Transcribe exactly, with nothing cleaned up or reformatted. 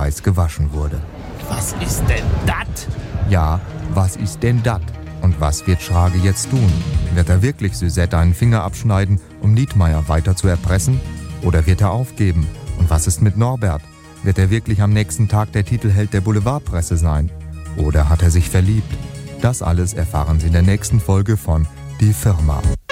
heiß gewaschen wurde. Was ist denn das? Ja, was ist denn dat? Und was wird Schrage jetzt tun? Wird er wirklich Suzette einen Finger abschneiden, um Nietmeier weiter zu erpressen? Oder wird er aufgeben? Und was ist mit Norbert? Wird er wirklich am nächsten Tag der Titelheld der Boulevardpresse sein? Oder hat er sich verliebt? Das alles erfahren Sie in der nächsten Folge von Die Firma.